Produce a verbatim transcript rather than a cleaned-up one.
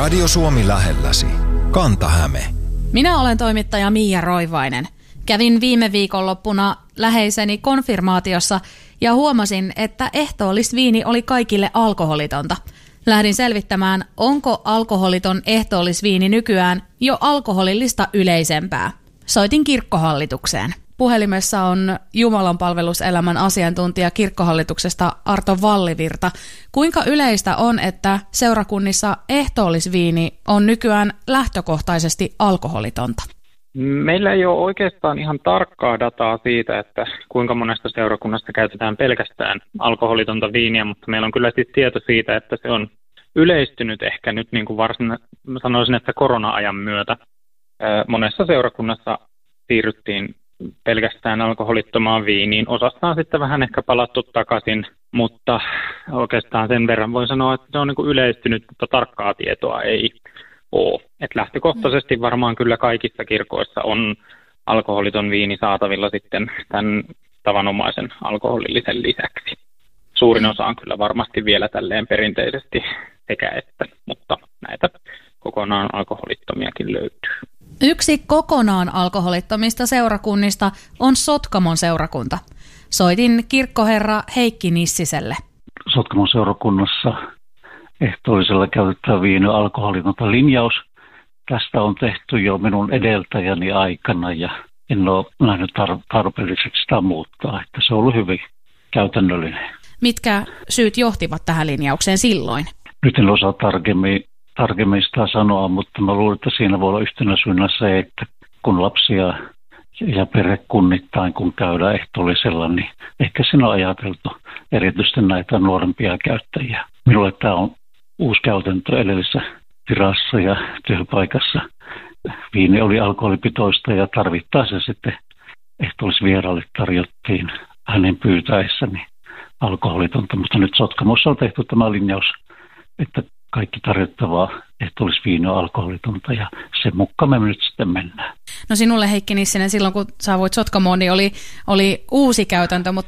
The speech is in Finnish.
Radio Suomi lähelläsi. Kanta-Häme. Minä olen toimittaja Miia Roivainen. Kävin viime viikonloppuna läheiseni konfirmaatiossa ja huomasin, että ehtoollisviini oli kaikille alkoholitonta. Lähdin selvittämään, onko alkoholiton ehtoollisviini nykyään jo alkoholillista yleisempää. Soitin kirkkohallitukseen. Puhelimessa on Jumalanpalveluselämän asiantuntija kirkkohallituksesta Arto Vallivirta. Kuinka yleistä on, että seurakunnissa ehtoollisviini on nykyään lähtökohtaisesti alkoholitonta? Meillä ei ole oikeastaan ihan tarkkaa dataa siitä, että kuinka monesta seurakunnasta käytetään pelkästään alkoholitonta viiniä, mutta meillä on kyllä tieto siitä, että se on yleistynyt ehkä nyt niin kuin varsin, sanoisin, että korona-ajan myötä. Monessa seurakunnassa siirryttiin pelkästään alkoholittomaan viiniin. Osasta on sitten vähän ehkä palattu takaisin, mutta oikeastaan sen verran voi sanoa, että se on niin kuin yleistynyt, mutta tarkkaa tietoa ei ole. Et lähtökohtaisesti varmaan kyllä kaikissa kirkoissa on alkoholiton viini saatavilla sitten tämän tavanomaisen alkoholillisen lisäksi. Suurin osa on kyllä varmasti vielä tälleen perinteisesti sekä että, mutta näitä kokonaan alkoholittomiakin löytyy. Yksi kokonaan alkoholittomista seurakunnista on Sotkamon seurakunta. Soitin kirkkoherra Heikki Nissiselle. Sotkamon seurakunnassa ehtoollisella käytetään viini alkoholitonta linjaus. Tästä on tehty jo minun edeltäjäni aikana ja en ole nähnyt tar- tarpeelliseksi sitä muuttaa, että se on ollut hyvin käytännöllinen. Mitkä syyt johtivat tähän linjaukseen silloin? Nyt en osaa tarkemmin, tarkemmin sitä sanoa, mutta mä luulen, että siinä voi olla yhtenä syynä se, että kun lapsia ja perhekunnittain kun käydään ehtoollisella, niin ehkä siinä on ajateltu erityisesti näitä nuorempia käyttäjiä. Minulle tämä on uusi käytäntö edellisessä virassa ja työpaikassa. Viini oli alkoholipitoista ja tarvittaessa sitten ehtoollisvieraille tarjottiin hänen pyytäessäni alkoholitonta, mutta nyt Sotkamossa on tehty tämä linjaus, että kaikki tarjottavaa ehtoollisviini on alkoholitonta ja sen mukaan me nyt sitten mennään. No sinulle Heikki Nissinen, silloin kun saavuit Sotkamoon, niin oli, oli uusi käytäntö, mutta